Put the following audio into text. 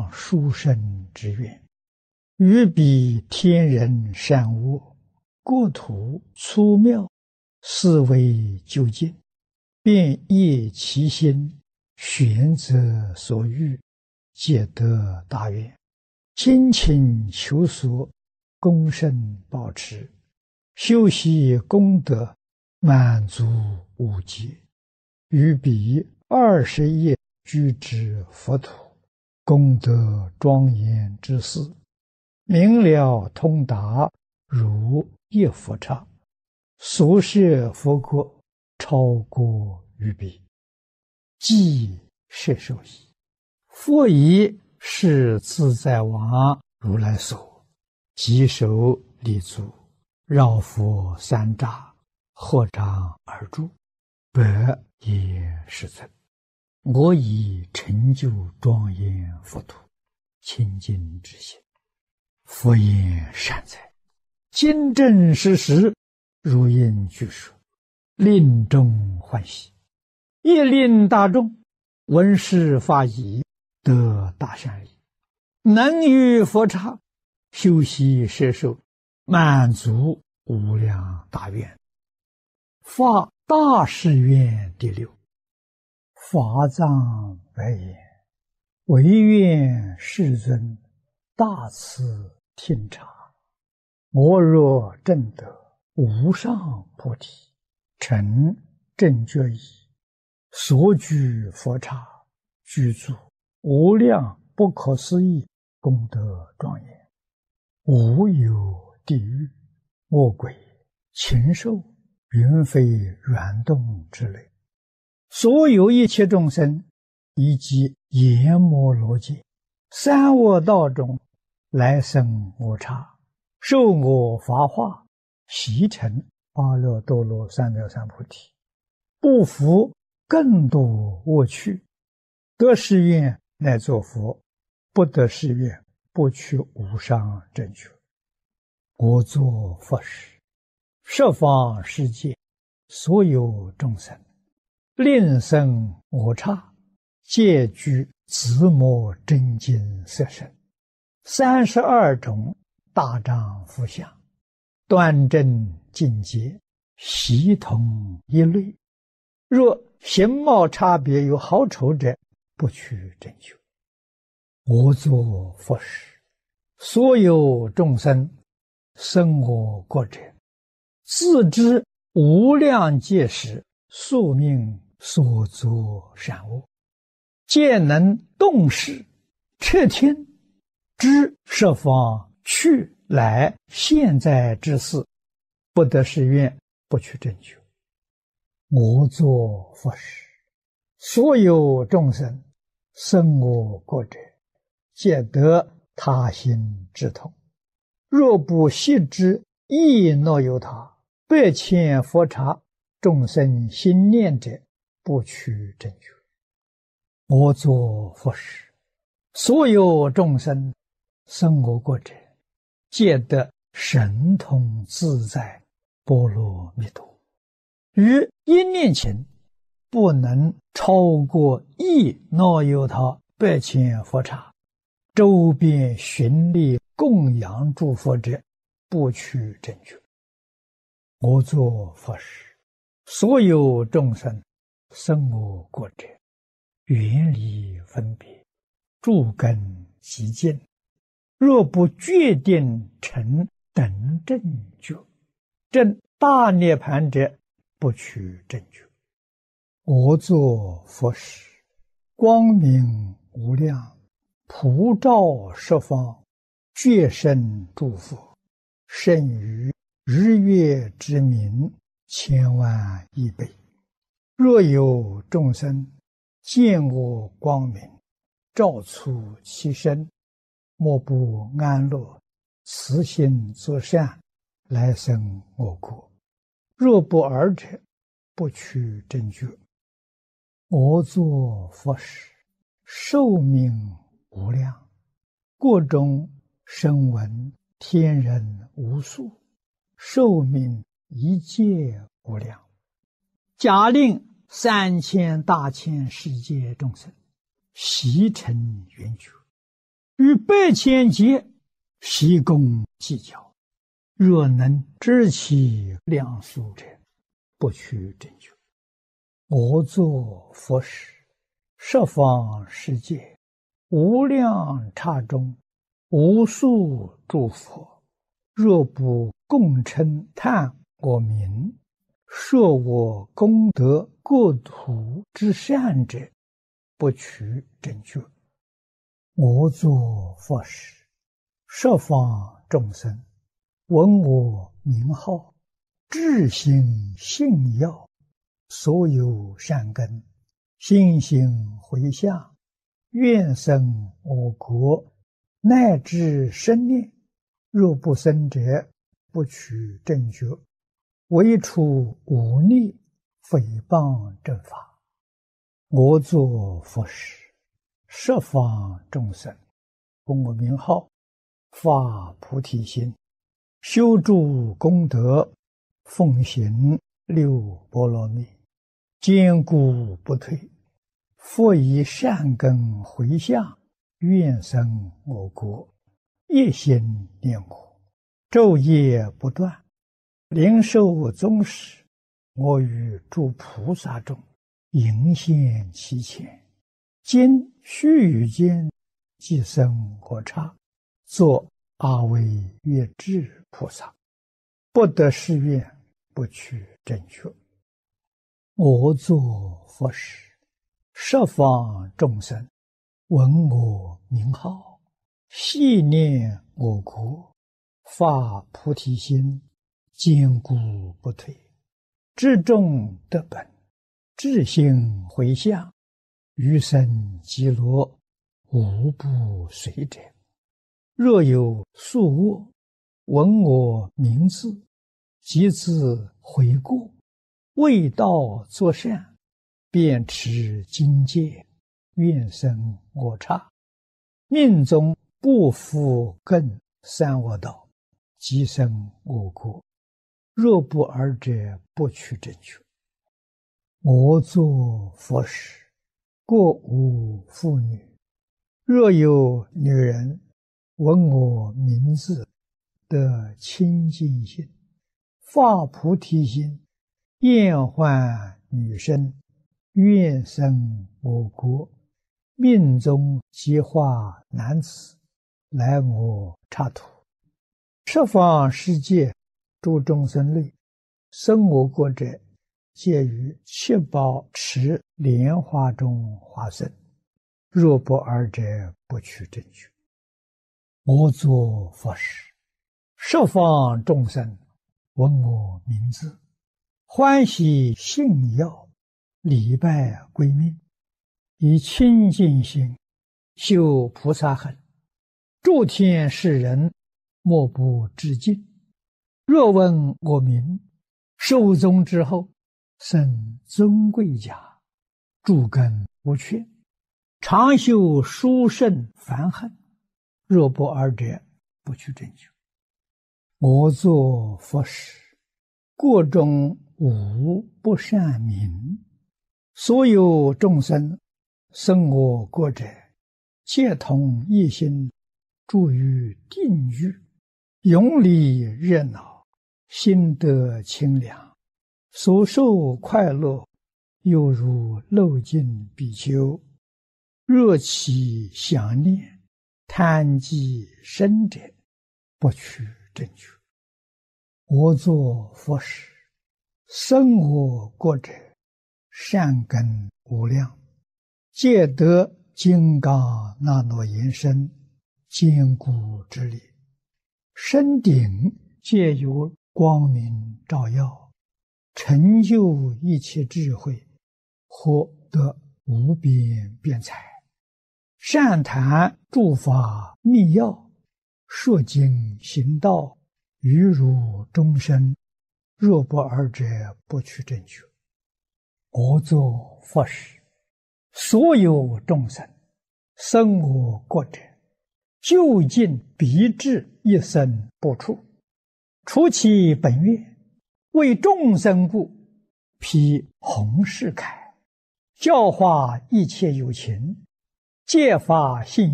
享殊胜之愿，于彼天人善恶，国土粗妙，思维究竟，便业其心，选择所欲，皆得大愿。精勤求索，功胜保持，修习功德，满足无极。于彼20业居之佛土，功德庄严之事，明了通达，如一佛刹，所摄佛国，超过于彼。即摄受矣。佛以是自在王如来所，即手立足，绕佛三匝，合掌而住，百也世尊。我以成就庄严佛土，清净之心。佛言善哉，今正实实，如应具说，令众欢喜，亦令大众闻是法已，得大善利，能于佛刹修习摄受，满足无量大愿。发大誓愿第6。法藏白言：唯愿世尊大慈听察，我若证得无上菩提，成正觉已，所居佛刹，具足无量不可思议功德庄严，无有地狱、恶鬼、禽兽、云飞软动之类，所有一切众生，以及阎摩罗界、三恶道中来生我刹，受我法化，习成阿耨多罗三藐三菩提，不服更多恶趣，得誓愿乃作佛，不得誓愿不取无上正觉。我作佛时，十方世界所有众生，令生我刹，皆具自摩真经色身，32种大丈夫相，端正净洁，悉同一类。若形貌差别有好丑者，不取正觉。我作佛时，所有众生生我国者，自知无量劫时宿命所作善恶，皆能动识彻听，知十方去来现在之事，不得誓愿，不取正觉。我作佛时，所有众生生我国者，皆得他心之痛。若不悉知亦若有他，百千佛刹众生心念者，不取正觉。我作佛时，所有众生生我国者，皆得神通自在波罗蜜多。于一念前，不能超过亦若有他百千佛刹，周边寻历供养诸佛者，不取正觉。我作佛时，所有众生生我国者，远离分别，诸根极净，若不决定成等正觉，证大涅盘者，不取正觉。我作佛时，光明无量，普照十方，觉胜诸佛，胜于日月之明千万亿倍。若有众生见我光明，照出其身，莫不安乐，慈心作善，来生我国。若不尔者，不取正觉。我作佛时，寿命无量，国中声闻天人无数，寿命一界无量。假令3000大千世界众生悉成圆觉， 于百千劫，习功计较，若能知其量数者，不取正觉。我作佛时，十方世界无量刹中，无数诸佛，若不共称叹我名，说我功德国土之善者，不取正觉。我作佛时，十方众生闻我名号，至心信要，所有善根心行回向，愿生我国，乃至生念，若不生者，不取正觉。唯除忤逆诽谤正法。我作佛时，十方众生闻我名号，发菩提心，修诸功德，奉行六波罗蜜，坚固不退，复以善根回向，愿生我国，一心念我，昼夜不断，灵寿终时，我于诸菩萨中迎现其前，今须臾间即生我刹，作阿惟越致菩萨，不得誓愿，不取正觉。我作佛时，十方众生闻我名号，系念我国，发菩提心，坚固不退，至众得本，至心回向，余生极乐，无不随者。若有宿卧，闻我名字，即自悔过，为道作善，便持经戒，愿生我刹，命中不复更三恶道，即生我国。若不尔者，不取正觉。我作佛时，过无妇女，若有女人闻我名字，得清净心，发菩提心，厌患女身，愿生我国，命中即化男子，来我刹土。十方世界诸众生类，生我国者，皆于七宝池莲花中化身。若不尔者，不取正觉。我作佛时，十方众生闻我名字，欢喜信要，礼拜归命，以清净心修菩萨行，诸天世人莫不致敬。若闻我名，寿终之后，生尊贵家，诸根无缺，常修殊胜梵行。若不尔者，不取正觉。我作佛时，国中无不善民，所有众生生我国者，皆同一心，住于定狱，永离热闹，心得清凉，所受快乐，犹如漏尽比丘。若其想念，贪忌生者，不取正觉。我作佛时，生我国者，善根无量，皆得金刚那罗延伸，坚固之力，身顶皆有光明照耀，成就一切智慧，获得无边辩才，善谈诸法密要，说经行道，于如众生。若不尔者，不取正觉。我作佛时，所有众生生我国者，究竟必至一生不处，除其本愿，为众生故，披弘誓铠，教化一切有情，戒法信